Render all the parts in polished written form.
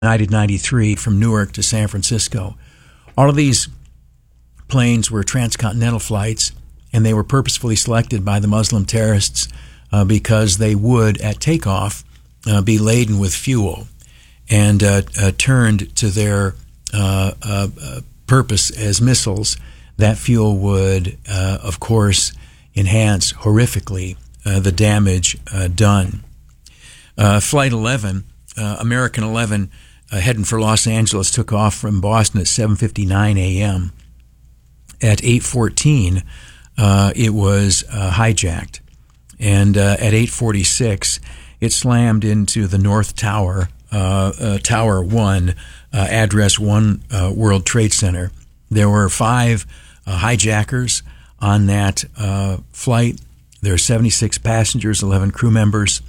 United 93 from Newark to San Francisco. All of these planes were transcontinental flights, and they were purposefully selected by the Muslim terrorists because they would, at takeoff, be laden with fuel and turned to their purpose as missiles. That fuel would, of course, enhance horrifically the damage done. Flight 11, American 11, heading for Los Angeles, took off from Boston at 7:59 a.m. At 8:14, it was hijacked, and at 8:46, it slammed into the North Tower, Tower 1, Address 1 World Trade Center. There were 5 hijackers on that flight. There were 76 passengers, 11 crew members,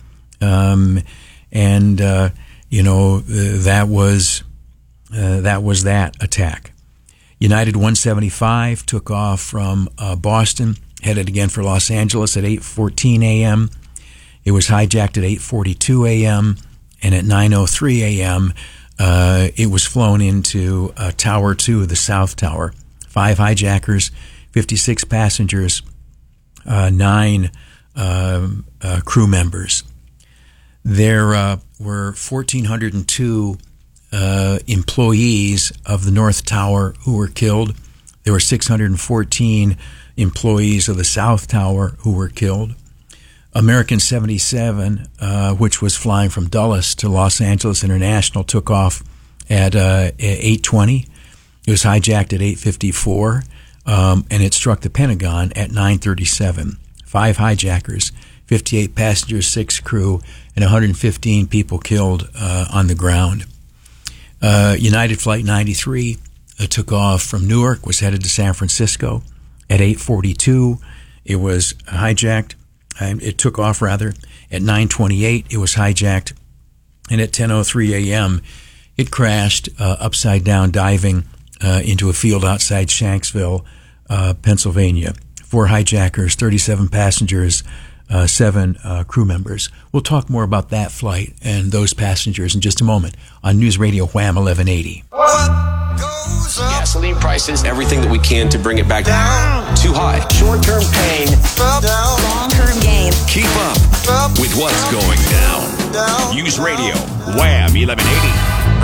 that was that attack. United 175 took off from Boston, headed again for Los Angeles at 8:14 a.m. It was hijacked at 8:42 a.m., and at 9:03 a.m., it was flown into Tower 2, the South Tower. 5 hijackers, 56 passengers, 9 crew members. There were 1,402 employees of the North Tower who were killed. There were 614 employees of the South Tower who were killed. American 77, which was flying from Dulles to Los Angeles International, took off at 8:20. It was hijacked at 8:54, and it struck the Pentagon at 9:37. 5 hijackers, 58 passengers, 6 crew, and 115 people killed on the ground. United Flight 93 took off from Newark, was headed to San Francisco. At 8:42, it was hijacked. It took off, rather. At 9:28, it was hijacked. And at 10:03 a.m., it crashed upside down, diving into a field outside Shanksville, Pennsylvania. 4 hijackers, 37 passengers, 7 crew members. We'll talk more about that flight and those passengers in just a moment on News Radio Wham 1180. Gasoline prices, everything that we can to bring it back down. Too high. Short-term pain, long-term gain. Keep up with what's going down. News Radio Wham 1180.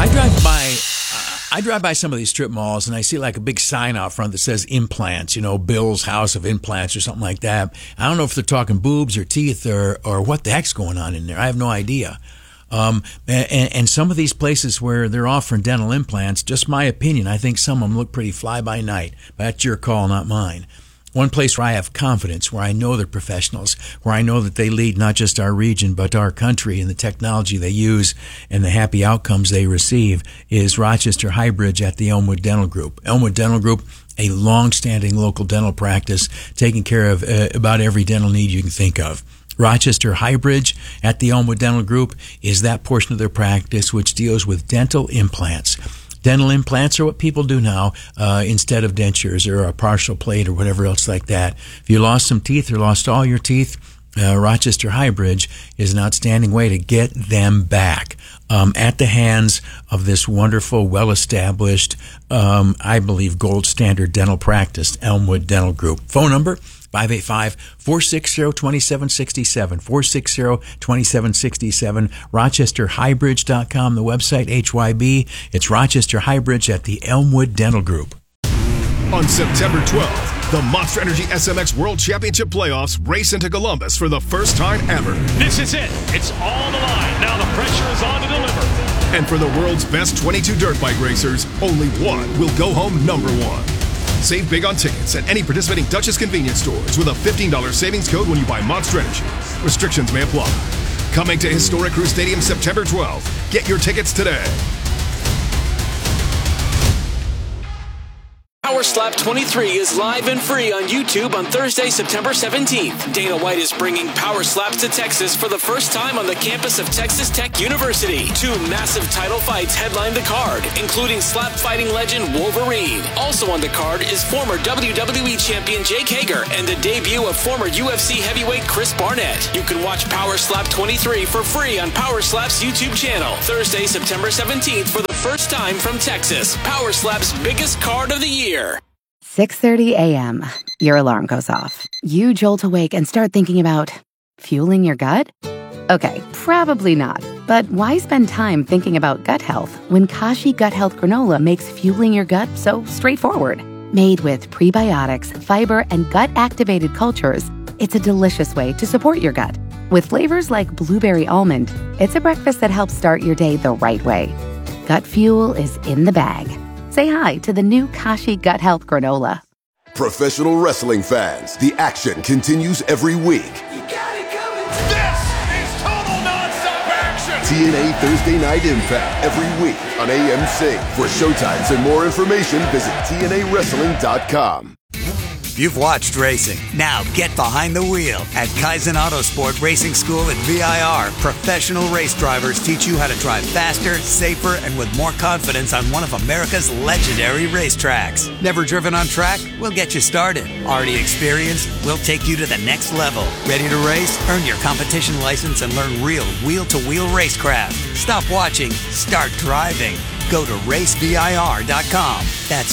I drive by some of these strip malls and I see like a big sign out front that says implants, Bill's House of Implants or something like that. I don't know if they're talking boobs or teeth or what the heck's going on in there. I have no idea. And some of these places where they're offering dental implants, just my opinion, I think some of them look pretty fly by night. But that's your call, not mine. One place where I have confidence, where I know they're professionals, where I know that they lead not just our region, but our country and the technology they use and the happy outcomes they receive, is Rochester Highbridge at the Elmwood Dental Group. Elmwood Dental Group, a long-standing local dental practice, taking care of about every dental need you can think of. Rochester Highbridge at the Elmwood Dental Group is that portion of their practice which deals with dental implants. Dental implants are what people do now instead of dentures or a partial plate or whatever else like that. If you lost some teeth or lost all your teeth, Rochester Highbridge is an outstanding way to get them back at the hands of this wonderful, well-established, I believe, gold standard dental practice, Elmwood Dental Group. Phone number, 585-460-2767, 460-2767, RochesterHighbridge.com, the website, HYB. It's Rochester Highbridge at the Elmwood Dental Group. On September 12th, the Monster Energy SMX World Championship Playoffs race into Columbus for the first time ever. This is it. It's all on the line. Now the pressure is on to deliver. And for the world's best 22 dirt bike racers, only one will go home number 1. Save big on tickets at any participating Duchess convenience stores with a $15 savings code when you buy Monster Energy. Restrictions may apply. Coming to historic Crew Stadium September 12th. Get your tickets today. Power Slap 23 is live and free on YouTube on Thursday, September 17th. Dana White is bringing Power Slaps to Texas for the first time on the campus of Texas Tech University. 2 massive title fights headline the card, including slap fighting legend Wolverine. Also on the card is former WWE champion Jake Hager and the debut of former UFC heavyweight Chris Barnett. You can watch Power Slap 23 for free on Power Slap's YouTube channel. Thursday, September 17th for the first time from Texas. Power Slap's biggest card of the year. 6:30 a.m. Your alarm goes off. You jolt awake and start thinking about fueling your gut? Okay, probably not. But why spend time thinking about gut health when Kashi Gut Health Granola makes fueling your gut so straightforward? Made with prebiotics, fiber, and gut-activated cultures, it's a delicious way to support your gut. With flavors like blueberry almond, it's a breakfast that helps start your day the right way. Gut fuel is in the bag. Say hi to the new Kashi Gut Health Granola. Professional wrestling fans, the action continues every week. You got it coming. This is total nonstop action. TNA Thursday Night Impact every week on AMC. For showtimes and more information, visit TNAWrestling.com. You've watched racing. Now get behind the wheel. At Kaizen Autosport Racing School at VIR, professional race drivers teach you how to drive faster, safer, and with more confidence on one of America's legendary racetracks. Never driven on track? We'll get you started. Already experienced? We'll take you to the next level. Ready to race? Earn your competition license and learn real wheel-to-wheel racecraft. Stop watching. Start driving. Go to racevir.com. That's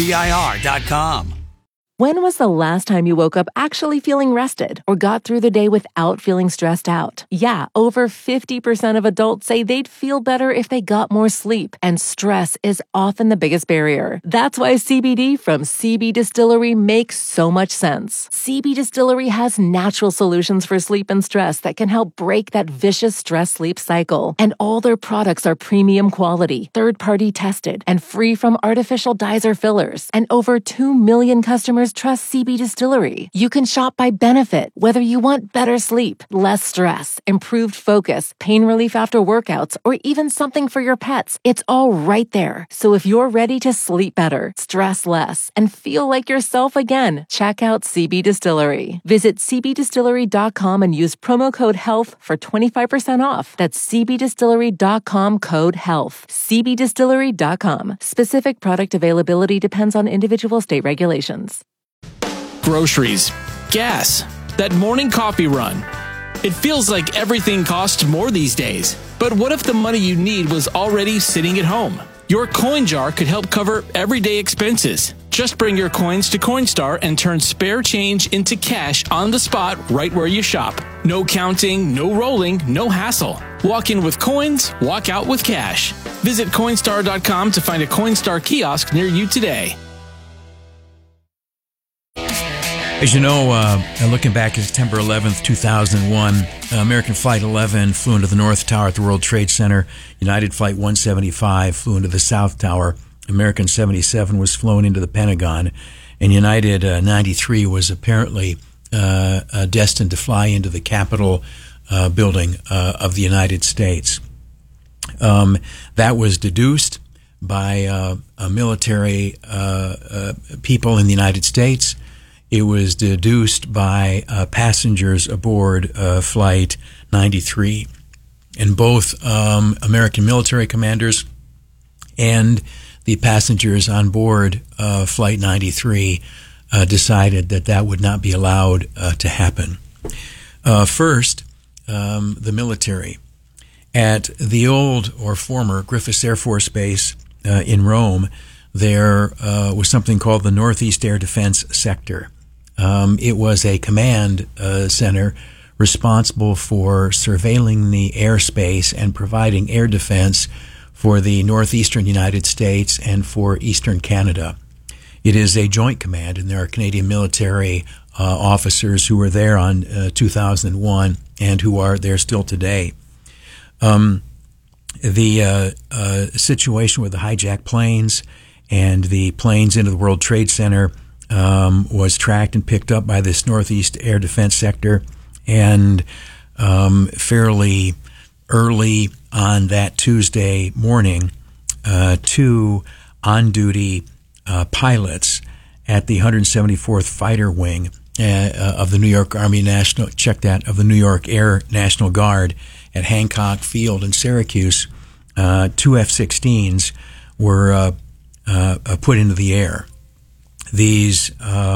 racevir.com. When was the last time you woke up actually feeling rested or got through the day without feeling stressed out? Yeah, over 50% of adults say they'd feel better if they got more sleep, and stress is often the biggest barrier. That's why CBD from CB Distillery makes so much sense. CB Distillery has natural solutions for sleep and stress that can help break that vicious stress-sleep cycle. And all their products are premium quality, third-party tested, and free from artificial dyes or fillers. And over 2 million customers trust CB Distillery. You can shop by benefit, whether you want better sleep, less stress, improved focus, pain relief after workouts, or even something for your pets. It's all right there. So if you're ready to sleep better, stress less, and feel like yourself again, check out CB Distillery. Visit cbdistillery.com and use promo code HEALTH for 25% off. That's cbdistillery.com code HEALTH. cbdistillery.com. Specific product availability depends on individual state regulations. Groceries, gas, that morning coffee run. It feels like everything costs more these days. But what if the money you need was already sitting at home? Your coin jar could help cover everyday expenses. Just bring your coins to Coinstar and turn spare change into cash on the spot right where you shop. No counting, no rolling, no hassle. Walk in with coins, walk out with cash. Visit Coinstar.com to find a Coinstar kiosk near you today. As you know, looking back at September 11th, 2001, American Flight 11 flew into the North Tower at the World Trade Center. United Flight 175 flew into the South Tower. American 77 was flown into the Pentagon. And United 93 was apparently destined to fly into the Capitol building of the United States. That was deduced by military people in the United States. It was deduced by passengers aboard Flight 93. And both American military commanders and the passengers on board Flight 93 decided that that would not be allowed to happen. First, the military. At the old or former Griffiss Air Force Base in Rome, there was something called the Northeast Air Defense Sector. It was a command center responsible for surveilling the airspace and providing air defense for the northeastern United States and for eastern Canada. It is a joint command, and there are Canadian military officers who were there on 2001 and who are there still today. The situation with the hijacked planes and the planes into the World Trade Center was tracked and picked up by this Northeast Air Defense Sector, and fairly early on that Tuesday morning, 2 on-duty pilots at the 174th Fighter Wing of the New York Army National, of the New York Air National Guard at Hancock Field in Syracuse. 2 F-16s were put into the air. These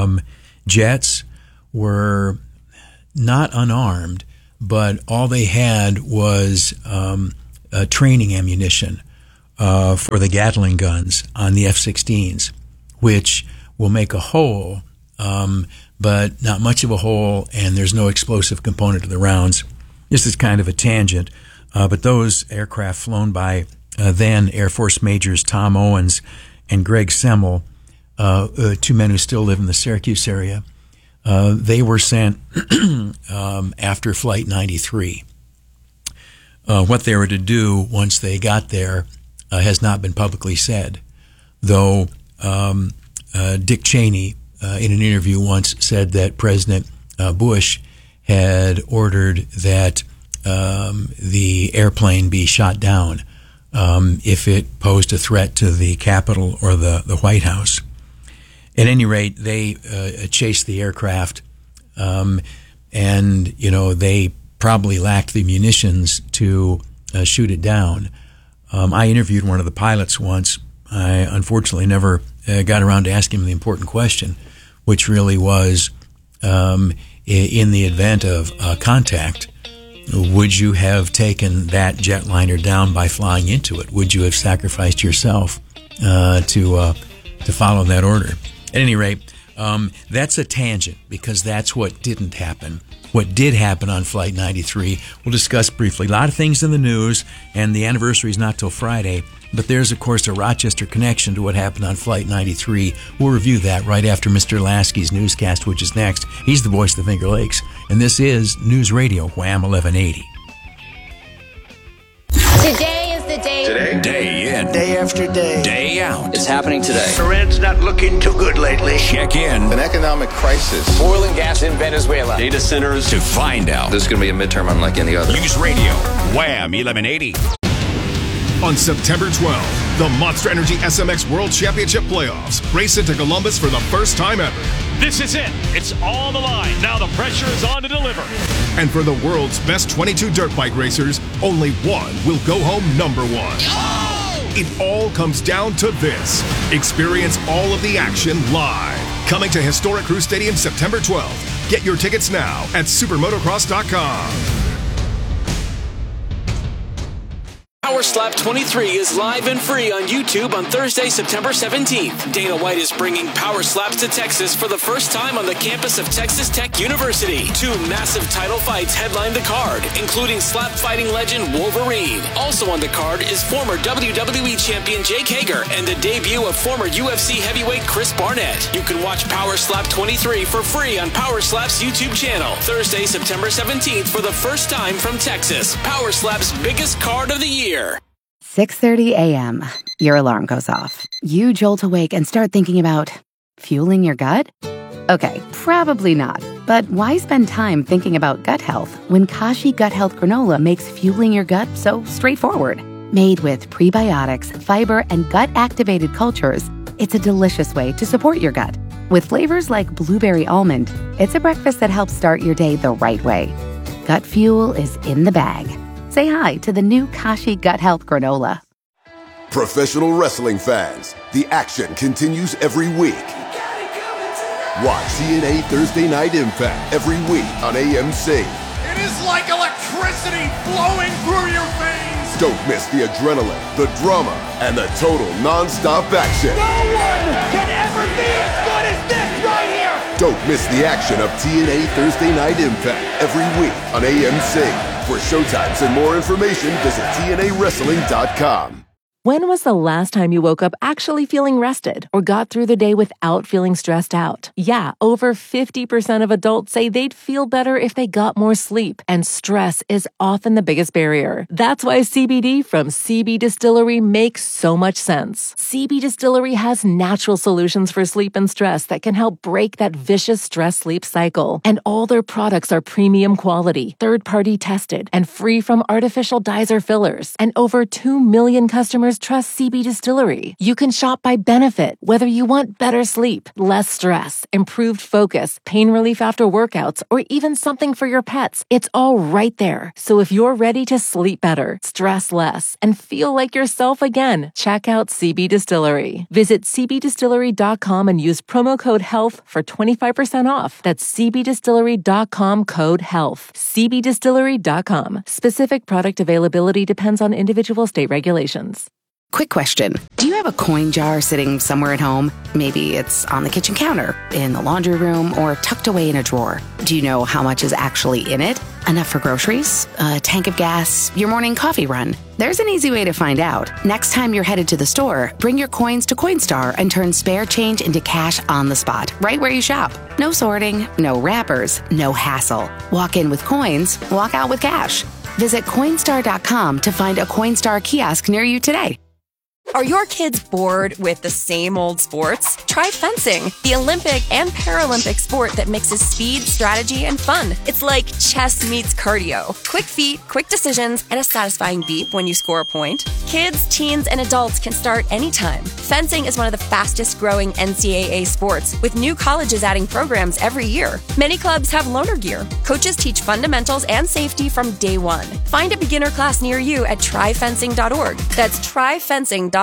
jets were not unarmed, but all they had was training ammunition for the Gatling guns on the F-16s, which will make a hole, but not much of a hole, and there's no explosive component to the rounds. This is kind of a tangent, but those aircraft flown by then Air Force Majors Tom Owens and Greg Semmel, 2 men who still live in the Syracuse area, they were sent after Flight 93. What they were to do once they got there has not been publicly said, though Dick Cheney, in an interview once, said that President Bush had ordered that the airplane be shot down if it posed a threat to the Capitol or the White House. At any rate, they chased the aircraft, and they probably lacked the munitions to shoot it down. I interviewed one of the pilots once. I unfortunately never got around to asking him the important question, which really was, in the event of contact, would you have taken that jetliner down by flying into it? Would you have sacrificed yourself to follow that order? At any rate, that's a tangent because that's what didn't happen. What did happen on Flight 93, we'll discuss briefly. A lot of things in the news, and the anniversary is not till Friday, but there's, of course, a Rochester connection to what happened on Flight 93. We'll review that right after Mr. Lasky's newscast, which is next. He's the voice of the Finger Lakes, and this is News Radio, Wham 1180. Today is the day. Today? Day in. Day after day. Day out. It's happening today. Iran's not looking too good lately. Check in. An economic crisis. Oil and gas in Venezuela. Data centers. To find out. This is going to be a midterm unlike any other. News Radio, Wham 1180. On September 12th, the Monster Energy SMX World Championship Playoffs race into Columbus for the first time ever. This is it. It's on the line. Now the pressure is on to deliver. And for the world's best 22 dirt bike racers, only one will go home number one. Oh! It all comes down to this. Experience all of the action live. Coming to Historic Crew Stadium September 12th. Get your tickets now at supermotocross.com. Power Slap 23 is live and free on YouTube on Thursday, September 17th. Dana White is bringing Power Slaps to Texas for the first time on the campus of Texas Tech University. 2 massive title fights headline the card, including slap fighting legend Wolverine. Also on the card is former WWE champion Jake Hager and the debut of former UFC heavyweight Chris Barnett. You can watch Power Slap 23 for free on Power Slap's YouTube channel. Thursday, September 17th for the first time from Texas. Power Slap's biggest card of the year. 6:30 a.m. Your alarm goes off. You jolt awake and start thinking about fueling your gut? Okay, probably not. But why spend time thinking about gut health when Kashi Gut Health Granola makes fueling your gut so straightforward? Made with prebiotics, fiber, and gut-activated cultures, it's a delicious way to support your gut. With flavors like blueberry almond, it's a breakfast that helps start your day the right way. Gut fuel is in the bag. Say hi to the new Kashi Gut Health Granola. Professional wrestling fans, the action continues every week. Watch TNA Thursday Night Impact every week on AMC. It is like electricity flowing through your veins. Don't miss the adrenaline, the drama, and the total non-stop action. No one can ever be as good as this right here. Don't miss the action of TNA Thursday Night Impact every week on AMC. For showtimes and more information, visit TNAWrestling.com. When was the last time you woke up actually feeling rested or got through the day without feeling stressed out? Yeah, over 50% of adults say they'd feel better if they got more sleep, and stress is often the biggest barrier. That's why CBD from CB Distillery makes so much sense. CB Distillery has natural solutions for sleep and stress that can help break that vicious stress-sleep cycle. And all their products are premium quality, third-party tested, and free from artificial dyes or fillers. And over 2 million customers customers trust CB Distillery. You can shop by benefit, whether you want better sleep, less stress, improved focus, pain relief after workouts, or even something for your pets. It's all right there. So if you're ready to sleep better, stress less, and feel like yourself again, check out CB Distillery. Visit cbdistillery.com and use promo code HEALTH for 25% off. That's cbdistillery.com, code HEALTH. cbdistillery.com. Specific product availability depends on individual state regulations. Quick question. Do you have a coin jar sitting somewhere at home? Maybe it's on the kitchen counter, in the laundry room, or tucked away in a drawer. Do you know how much is actually in it? Enough for groceries? A tank of gas? Your morning coffee run? There's an easy way to find out. Next time you're headed to the store, bring your coins to Coinstar and turn spare change into cash on the spot, right where you shop. No sorting, no wrappers, no hassle. Walk in with coins, walk out with cash. Visit Coinstar.com to find a Coinstar kiosk near you today. Are your kids bored with the same old sports? Try fencing, the Olympic and Paralympic sport that mixes speed, strategy, and fun. It's like chess meets cardio. Quick feet, quick decisions, and a satisfying beep when you score a point. Kids, teens, and adults can start anytime. Fencing is one of the fastest growing NCAA sports, with new colleges adding programs every year. Many clubs have loaner gear. Coaches teach fundamentals and safety from day one. Find a beginner class near you at tryfencing.org. That's tryfencing.org.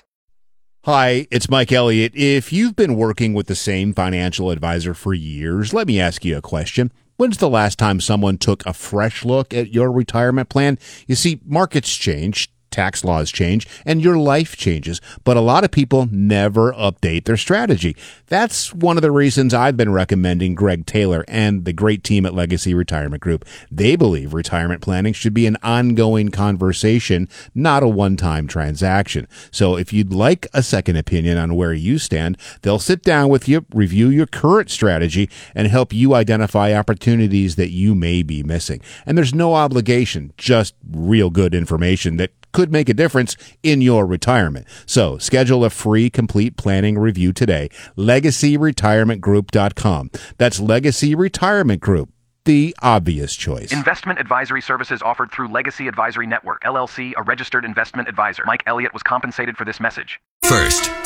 Hi, it's Mike Elliott. If you've been working with the same financial advisor for years, let me ask you a question. When's the last time someone took a fresh look at your retirement plan? You see, markets change, tax laws change, and your life changes, but a lot of people never update their strategy. That's one of the reasons I've been recommending Greg Taylor and the great team at Legacy Retirement Group. They believe retirement planning should be an ongoing conversation, not a one-time transaction. So if you'd like a second opinion on where you stand, they'll sit down with you, review your current strategy, and help you identify opportunities that you may be missing. And there's no obligation, just real good information that could make a difference in your retirement. So schedule a free complete planning review today. LegacyRetirementGroup.com. That's Legacy Retirement Group, the obvious choice. Investment advisory services offered through Legacy Advisory Network, LLC, a registered investment advisor. Mike Elliott was compensated for this message. First,